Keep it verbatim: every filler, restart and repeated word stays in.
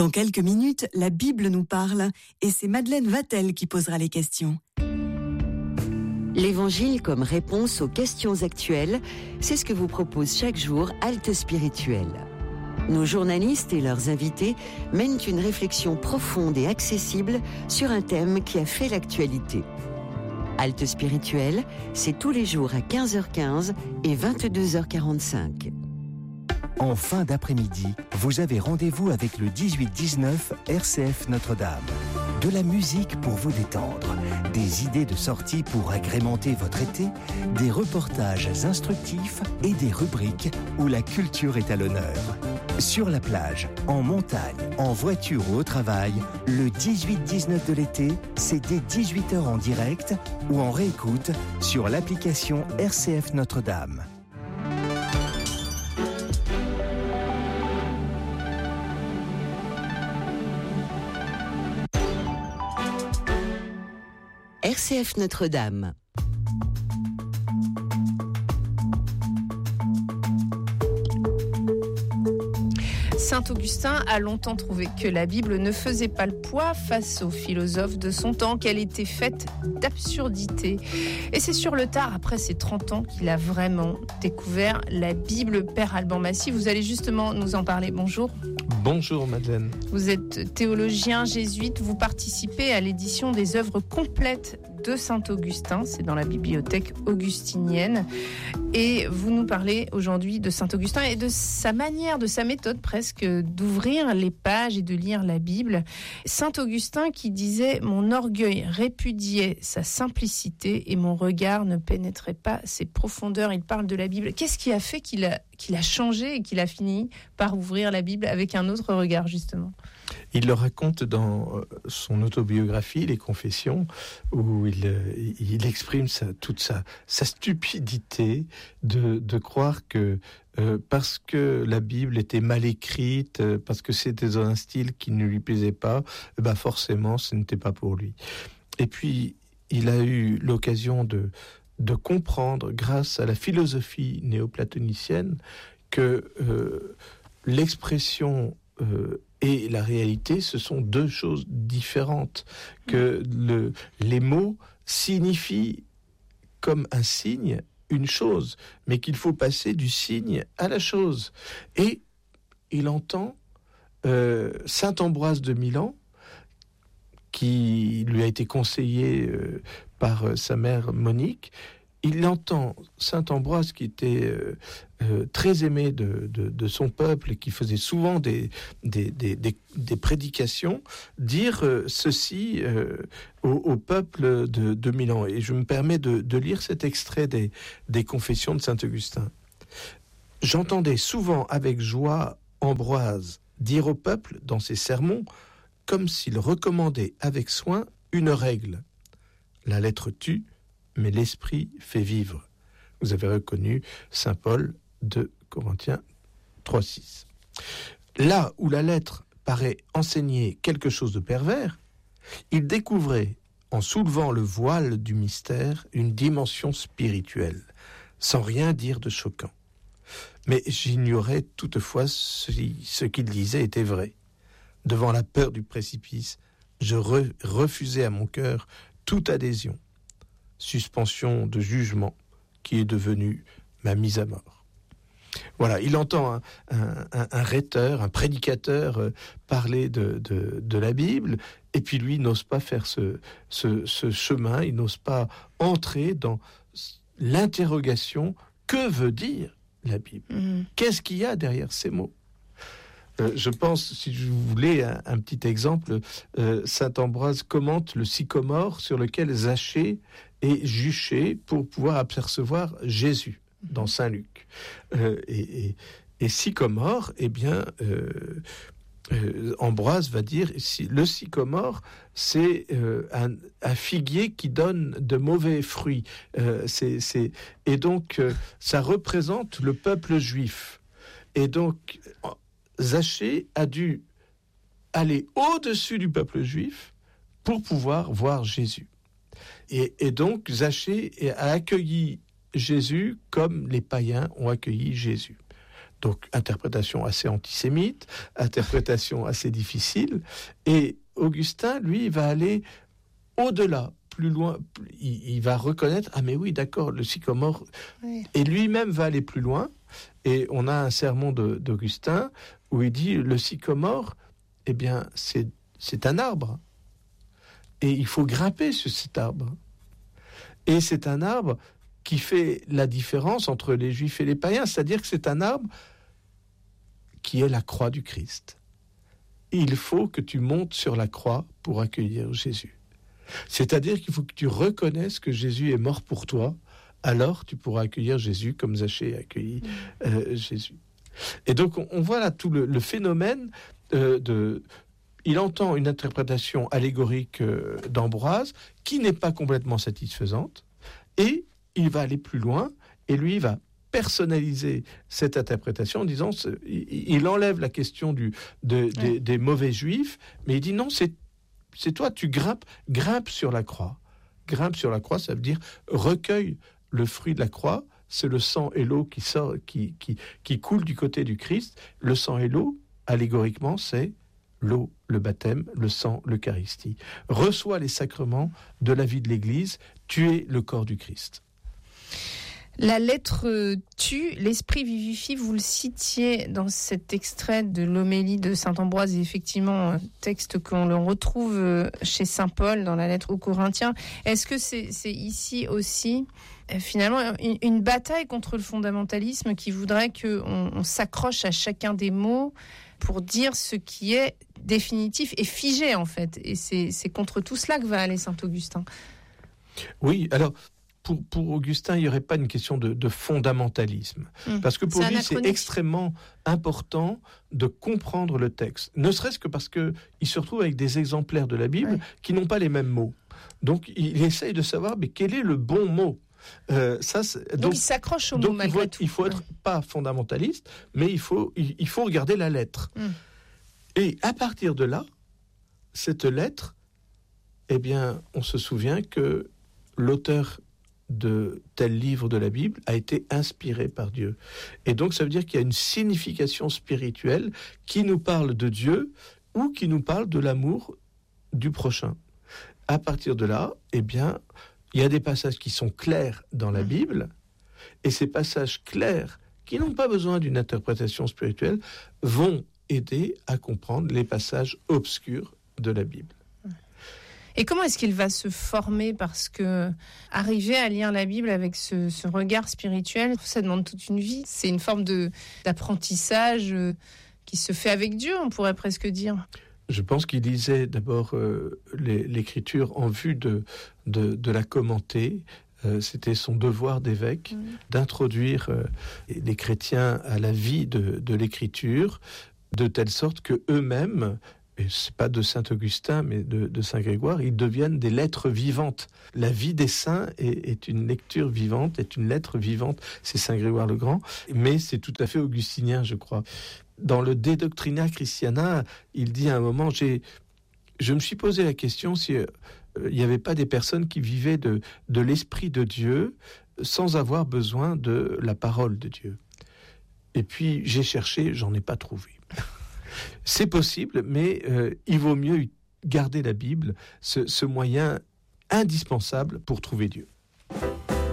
Dans quelques minutes, la Bible nous parle et c'est Madeleine Vatel qui posera les questions. L'Évangile comme réponse aux questions actuelles, c'est ce que vous propose chaque jour Halte Spirituelle. Nos journalistes et leurs invités mènent une réflexion profonde et accessible sur un thème qui a fait l'actualité. Halte Spirituelle, c'est tous les jours à quinze heures quinze et vingt-deux heures quarante-cinq. En fin d'après-midi, vous avez rendez-vous avec le dix-huit dix-neuf R C F Notre-Dame. De la musique pour vous détendre, des idées de sortie pour agrémenter votre été, des reportages instructifs et des rubriques où la culture est à l'honneur. Sur la plage, en montagne, en voiture ou au travail, le dix-huit dix-neuf de l'été, c'est dès dix-huit heures en direct ou en réécoute sur l'application R C F Notre-Dame. R C F Notre-Dame. Saint Augustin a longtemps trouvé que la Bible ne faisait pas le poids face aux philosophes de son temps, qu'elle était faite d'absurdités. Et c'est sur le tard, après ses trente ans, qu'il a vraiment découvert la Bible. Père Alban Massy, vous allez justement nous en parler. Bonjour. Bonjour Madeleine. Vous êtes théologien jésuite, vous participez à l'édition des œuvres complètes de Saint Augustin, c'est dans la bibliothèque augustinienne. Et vous nous parlez aujourd'hui de Saint Augustin et de sa manière, de sa méthode presque, d'ouvrir les pages et de lire la Bible. Saint Augustin qui disait « Mon orgueil répudiait sa simplicité et mon regard ne pénétrait pas ses profondeurs ». Il parle de la Bible. Qu'est-ce qui a fait qu'il a, qu'il a changé et qu'il a fini par ouvrir la Bible avec un autre regard, justement ? Il le raconte dans son autobiographie, Les Confessions, où il, il exprime sa, toute sa, sa stupidité de, de croire que euh, parce que la Bible était mal écrite, euh, parce que c'était dans un style qui ne lui plaisait pas, eh ben forcément ce n'était pas pour lui. Et puis il a eu l'occasion de, de comprendre, grâce à la philosophie néoplatonicienne, que euh, l'expression euh, et la réalité, ce sont deux choses différentes, que le, les mots signifient comme un signe une chose, mais qu'il faut passer du signe à la chose. Et il entend euh, saint Ambroise de Milan, qui lui a été conseillé euh, par euh, sa mère Monique. Il entend saint Ambroise, qui était euh, euh, très aimé de, de, de son peuple et qui faisait souvent des, des, des, des, des prédications, dire euh, ceci euh, au, au peuple de, de Milan. Et je me permets de, de lire cet extrait des, des Confessions de saint Augustin. « J'entendais souvent avec joie Ambroise dire au peuple dans ses sermons, comme s'il recommandait avec soin une règle. La lettre tue, mais l'esprit fait vivre. » Vous avez reconnu saint Paul de Corinthiens trois six. Là où la lettre paraît enseigner quelque chose de pervers, il découvrait, en soulevant le voile du mystère, une dimension spirituelle, sans rien dire de choquant. Mais j'ignorais toutefois si ce qu'il disait était vrai. Devant la peur du précipice, je re- refusais à mon cœur toute adhésion. Suspension de jugement qui est devenue ma mise à mort. Voilà, il entend un, un, un, un rhéteur, un prédicateur euh, parler de, de, de la Bible, et puis lui n'ose pas faire ce, ce, ce chemin, il n'ose pas entrer dans l'interrogation « Que veut dire la Bible ? Mmh. Qu'est-ce qu'il y a derrière ces mots ?» Euh, je pense, si je voulais un, un petit exemple, euh, saint Ambroise commente le sycomore sur lequel Zachée est juché pour pouvoir apercevoir Jésus dans saint Luc. Euh, et, et, et sycomore, eh bien, euh, euh, Ambroise va dire, si, le sycomore, c'est euh, un, un figuier qui donne de mauvais fruits. Euh, c'est, c'est, et donc, euh, ça représente le peuple juif. Et donc, Zachée a dû aller au-dessus du peuple juif pour pouvoir voir Jésus. Et, et donc, Zachée a accueilli Jésus comme les païens ont accueilli Jésus. Donc, interprétation assez antisémite, interprétation assez difficile. Et Augustin, lui, va aller au-delà, plus loin. Il, il va reconnaître, ah mais oui, d'accord, le sycomore. Oui. Et lui-même va aller plus loin. Et on a un sermon de, d'Augustin où il dit, le sycomore, eh bien, c'est, c'est un arbre. Et il faut grimper sur cet arbre. Et c'est un arbre qui fait la différence entre les Juifs et les païens. C'est-à-dire que c'est un arbre qui est la croix du Christ. Et il faut que tu montes sur la croix pour accueillir Jésus. C'est-à-dire qu'il faut que tu reconnaisses que Jésus est mort pour toi, alors tu pourras accueillir Jésus comme Zachée a accueilli euh, Jésus. Et donc on, on voit là tout le, le phénomène euh, de... Il entend une interprétation allégorique euh, d'Ambroise qui n'est pas complètement satisfaisante, et il va aller plus loin, et lui va personnaliser cette interprétation en disant, il, il enlève la question du, de, de, ouais. des mauvais juifs, mais il dit non, c'est, c'est toi, tu grimpes, grimpe sur la croix. Grimpe sur la croix, ça veut dire recueille le fruit de la croix, c'est le sang et l'eau qui, sort, qui, qui, qui coulent du côté du Christ. Le sang et l'eau, allégoriquement, c'est l'eau, le baptême, le sang, l'Eucharistie. Reçois les sacrements de la vie de l'Église, tu es le corps du Christ. La lettre tue, l'esprit vivifie, vous le citiez dans cet extrait de l'homélie de saint Ambroise, et effectivement, un texte qu'on le retrouve chez saint Paul dans la lettre aux Corinthiens. Est-ce que c'est, c'est ici aussi, finalement, une, une bataille contre le fondamentalisme qui voudrait qu'on on s'accroche à chacun des mots pour dire ce qui est définitif et figé, en fait. Et c'est, c'est contre tout cela que va aller saint Augustin. Oui, alors... Pour, pour Augustin, il n'y aurait pas une question de, de fondamentalisme. Mmh. Parce que pour c'est lui, c'est extrêmement important de comprendre le texte. Ne serait-ce que parce qu'il se retrouve avec des exemplaires de la Bible ouais. qui n'ont pas les mêmes mots. Donc, il essaye de savoir mais quel est le bon mot. Euh, ça, c'est, donc, donc, il s'accroche au mot malgré il faut, tout. Il faut être ouais. pas fondamentaliste, mais il faut, il, il faut regarder la lettre. Mmh. Et à partir de là, cette lettre, eh bien, on se souvient que l'auteur de tel livre de la Bible a été inspiré par Dieu. Et donc ça veut dire qu'il y a une signification spirituelle qui nous parle de Dieu ou qui nous parle de l'amour du prochain. À partir de là, eh bien, il y a des passages qui sont clairs dans la Bible, et ces passages clairs, qui n'ont pas besoin d'une interprétation spirituelle, vont aider à comprendre les passages obscurs de la Bible. Et comment est-ce qu'il va se former ? Parce que arriver à lire la Bible avec ce, ce regard spirituel, ça demande toute une vie. C'est une forme de, d'apprentissage qui se fait avec Dieu, on pourrait presque dire. Je pense qu'il lisait d'abord euh, les, l'écriture en vue de, de, de la commenter. Euh, c'était son devoir d'évêque mmh. d'introduire euh, les chrétiens à la vie de, de l'écriture, de telle sorte que eux-mêmes, et c'est pas de saint Augustin, mais de, de saint Grégoire, ils deviennent des lettres vivantes. La vie des saints est, est une lecture vivante, est une lettre vivante. C'est saint Grégoire le Grand, mais c'est tout à fait augustinien, je crois. Dans le De Doctrina Christiana, il dit à un moment, j'ai, je me suis posé la question si euh, il n'y avait pas des personnes qui vivaient de, de l'Esprit de Dieu sans avoir besoin de la parole de Dieu. Et puis j'ai cherché, j'en ai pas trouvé. C'est possible, mais euh, il vaut mieux garder la Bible, ce, ce moyen indispensable pour trouver Dieu.